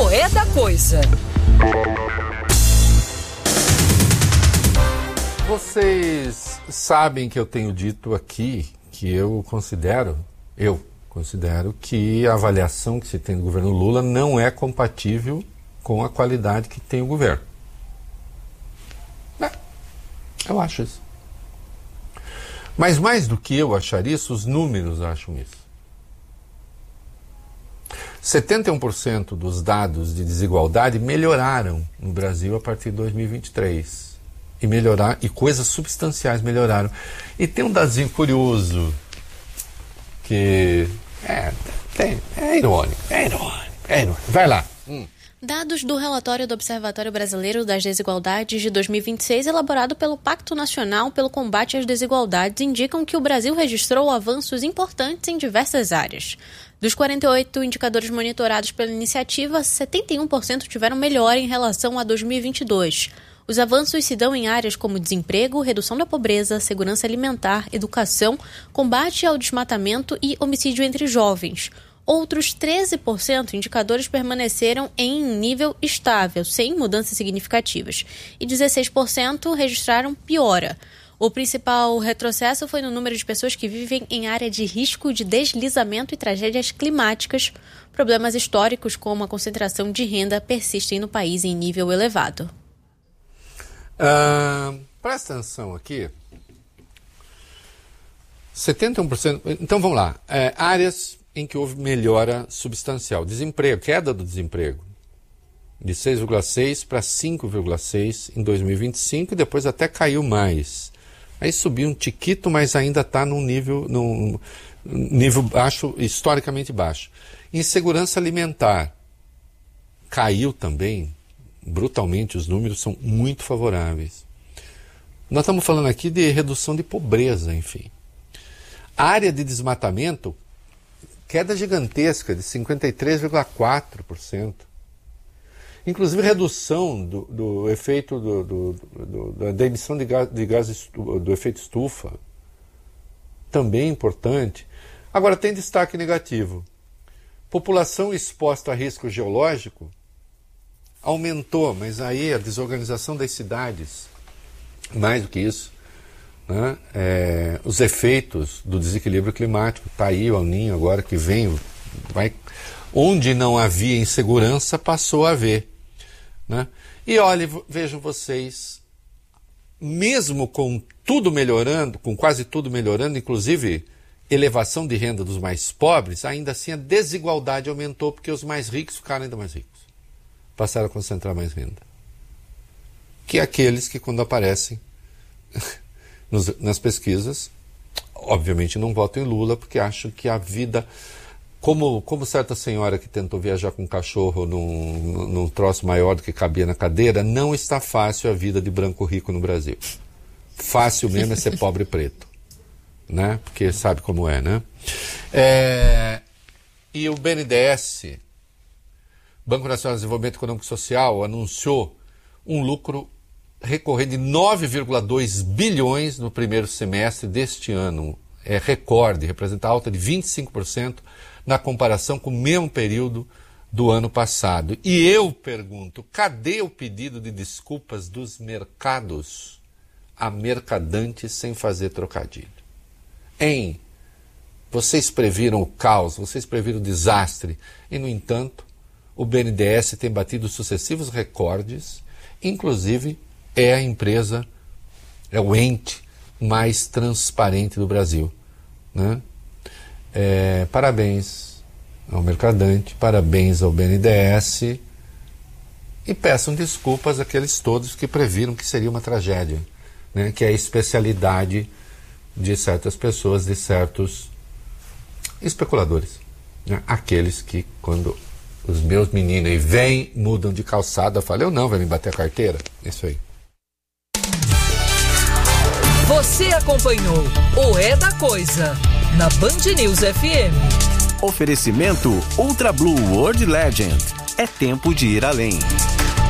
O É da Coisa. Vocês sabem que eu tenho dito aqui que eu considero que a avaliação que se tem do governo Lula não é compatível com a qualidade que tem o governo. Eu acho isso. Mas mais do que eu achar isso, os números acham isso. 71% dos dados de desigualdade melhoraram no Brasil a partir de 2023. E coisas substanciais melhoraram. E tem um dadozinho curioso que é irônico. Vai lá. Dados do relatório do Observatório Brasileiro das Desigualdades de 2026, elaborado pelo Pacto Nacional pelo Combate às Desigualdades, indicam que o Brasil registrou avanços importantes em diversas áreas. Dos 48 indicadores monitorados pela iniciativa, 71% tiveram melhora em relação a 2022. Os avanços se dão em áreas como desemprego, redução da pobreza, segurança alimentar, educação, combate ao desmatamento e homicídio entre jovens. Outros 13% indicadores permaneceram em nível estável, sem mudanças significativas, e 16% registraram piora. O principal retrocesso foi no número de pessoas que vivem em área de risco de deslizamento e tragédias climáticas. Problemas históricos como a concentração de renda persistem no país em nível elevado. Presta atenção aqui. 71%. Então vamos lá. Áreas em que houve melhora substancial. Desemprego, queda do desemprego. De 6,6 para 5,6 em 2025 e depois até caiu mais. Aí subiu um tiquito, mas ainda está num nível baixo, historicamente baixo. Insegurança alimentar. Caiu também. Brutalmente, os números são muito favoráveis. Nós estamos falando aqui de redução de pobreza, enfim. A área de desmatamento, queda gigantesca de 53,4%. Inclusive redução do efeito da emissão de gases do efeito estufa. Também importante. Agora tem destaque negativo. População exposta a risco geológico aumentou, mas aí a desorganização das cidades, mais do que isso, né? Os efeitos do desequilíbrio climático, está aí o El Niño agora que vai, onde não havia insegurança passou a haver, né? E olha, vejam vocês, mesmo com tudo melhorando, com quase tudo melhorando, inclusive elevação de renda dos mais pobres, ainda assim a desigualdade aumentou porque os mais ricos ficaram ainda mais ricos. Passaram a concentrar mais renda. Que aqueles que, quando aparecem nas pesquisas, obviamente não votam em Lula, porque acham que a vida, como certa senhora que tentou viajar com um cachorro num troço maior do que cabia na cadeira, não está fácil a vida de branco rico no Brasil. Fácil mesmo é ser pobre e preto. Né? Porque sabe como é, né? E o BNDES, Banco Nacional de Desenvolvimento Econômico e Social, anunciou um lucro recorrente de 9,2 bilhões no primeiro semestre deste ano. É recorde, representa alta de 25% na comparação com o mesmo período do ano passado. E eu pergunto, cadê o pedido de desculpas dos mercados a mercadantes sem fazer trocadilho? Vocês previram o caos, vocês previram o desastre, e no entanto, o BNDES tem batido sucessivos recordes, inclusive é a empresa, é o ente mais transparente do Brasil, né? Parabéns ao mercadante, parabéns ao BNDES e peçam desculpas àqueles todos que previram que seria uma tragédia, né? Que é a especialidade de certas pessoas, de certos especuladores, né? Aqueles que, quando os meus meninos aí vêm, mudam de calçada, eu falo, eu não, vai me bater a carteira. Isso aí. Você acompanhou o É da Coisa na Band News FM. Oferecimento Ultra Blue World Legend. É tempo de ir além.